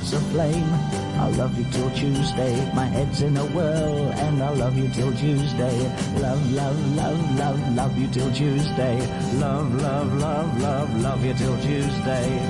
heart's aflame. I'll love you till Tuesday. My head's in a whirl, and I'll love you till Tuesday. Love, love, love, love, love you till Tuesday. Love, love, love, love, love you till Tuesday.